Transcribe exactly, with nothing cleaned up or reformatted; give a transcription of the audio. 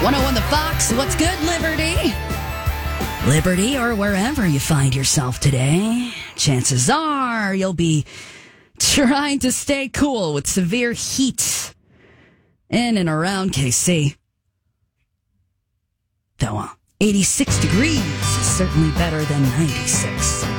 one oh one The Fox, what's good, Liberty? Liberty, or wherever you find yourself today, chances are you'll be trying to stay cool with severe heat in and around K C. Though uh, eighty-six degrees is certainly better than ninety-six.